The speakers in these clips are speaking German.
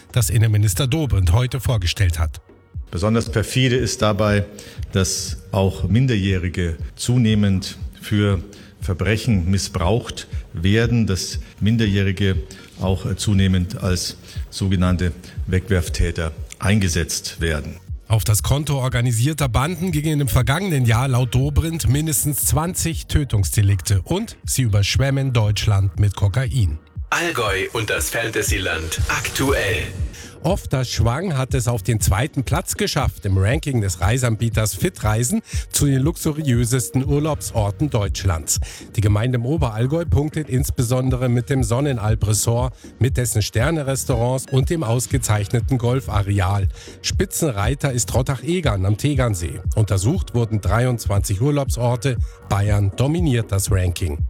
das Innenminister Dobrindt heute vorgestellt hat. Besonders perfide ist dabei, dass auch Minderjährige zunehmend für Verbrechen missbraucht werden, dass Minderjährige auch zunehmend als sogenannte Wegwerftäter eingesetzt werden. Auf das Konto organisierter Banden gingen im vergangenen Jahr laut Dobrindt mindestens 20 Tötungsdelikte und sie überschwemmen Deutschland mit Kokain. Allgäu und das Fantasyland aktuell. Ofter Schwang hat es auf den 2. Platz geschafft im Ranking des Reiseanbieters Fitreisen zu den luxuriösesten Urlaubsorten Deutschlands. Die Gemeinde im Oberallgäu punktet insbesondere mit dem Sonnenalp-Resort, mit dessen Sterne-Restaurants und dem ausgezeichneten Golfareal. Spitzenreiter ist Rottach-Egern am Tegernsee. Untersucht wurden 23 Urlaubsorte. Bayern dominiert das Ranking.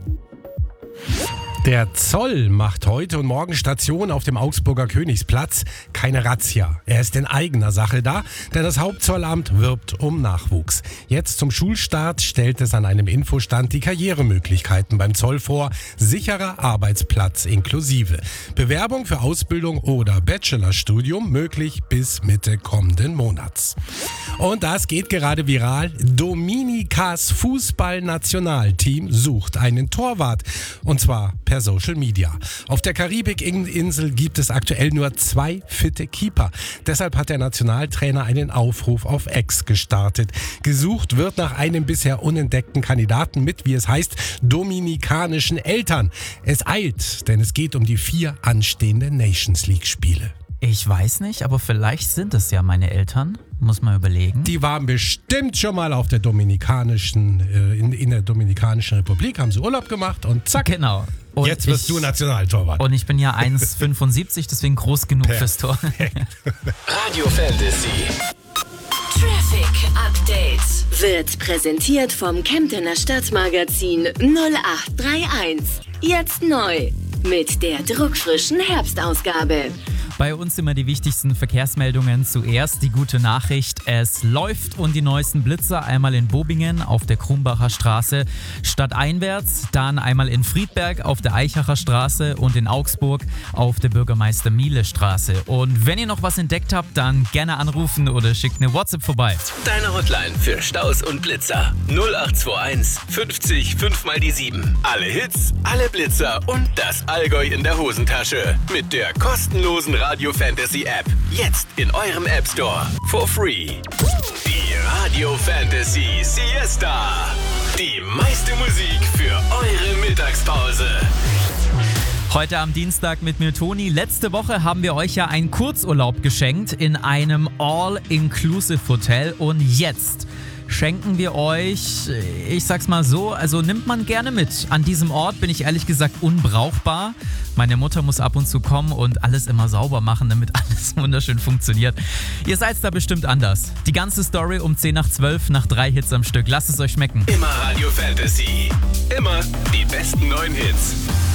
Der Zoll macht heute und morgen Station auf dem Augsburger Königsplatz. Keine Razzia. Er ist in eigener Sache da, denn das Hauptzollamt wirbt um Nachwuchs. Jetzt zum Schulstart stellt es an einem Infostand die Karrieremöglichkeiten beim Zoll vor. Sicherer Arbeitsplatz inklusive. Bewerbung für Ausbildung oder Bachelorstudium möglich bis Mitte kommenden Monats. Und das geht gerade viral. Dominikas Fußballnationalteam sucht einen Torwart. Und zwar per Social Media. Auf der Karibikinsel gibt es aktuell nur 2 fitte Keeper. Deshalb hat der Nationaltrainer einen Aufruf auf X gestartet. Gesucht wird nach einem bisher unentdeckten Kandidaten mit, wie es heißt, dominikanischen Eltern. Es eilt, denn es geht um die 4 anstehenden Nations League-Spiele. Ich weiß nicht, aber vielleicht sind es ja meine Eltern. Muss man überlegen. Die waren bestimmt schon mal auf der Dominikanischen, in der Dominikanischen Republik, haben sie Urlaub gemacht und zack. Genau. Und jetzt wirst du Nationaltorwart. Und ich bin ja 1,75, deswegen groß genug fürs Tor. Radio Fantasy. Traffic Update wird präsentiert vom Kemptener Stadtmagazin 0831. Jetzt neu mit der druckfrischen Herbstausgabe. Bei uns immer die wichtigsten Verkehrsmeldungen. Zuerst die gute Nachricht. Es läuft und die neuesten Blitzer einmal in Bobingen auf der Krumbacher Straße stadteinwärts, dann einmal in Friedberg auf der Eichacher Straße und in Augsburg auf der Bürgermeister-Miele-Straße. Und wenn ihr noch was entdeckt habt, dann gerne anrufen oder schickt eine WhatsApp vorbei. Deine Hotline für Staus und Blitzer 0821 50 5 mal die 7. Alle Hits, alle Blitzer und das Allgäu in der Hosentasche mit der kostenlosen Radio Fantasy App. Jetzt in eurem App Store. For free. Die Radio Fantasy Siesta. Die meiste Musik für eure Mittagspause. Heute am Dienstag mit mir Toni. Letzte Woche haben wir euch ja einen Kurzurlaub geschenkt in einem All-Inclusive-Hotel. Und jetzt schenken wir euch, ich sag's mal so, also nimmt man gerne mit. An diesem Ort bin ich ehrlich gesagt unbrauchbar. Meine Mutter muss ab und zu kommen und alles immer sauber machen, damit alles wunderschön funktioniert. Ihr seid da bestimmt anders. Die ganze Story um 10 nach 12 nach 3 Hits am Stück. Lasst es euch schmecken. Immer Radio Fantasy. Immer die besten neuen Hits.